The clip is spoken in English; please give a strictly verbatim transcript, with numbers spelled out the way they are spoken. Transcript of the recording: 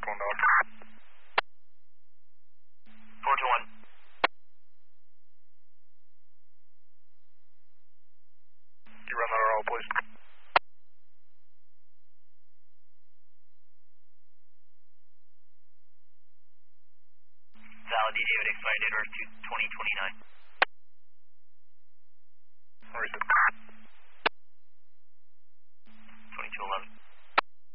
one dog. four to one. You run that R L, please. Valid D David expired date or twenty twenty-nine. Where is it?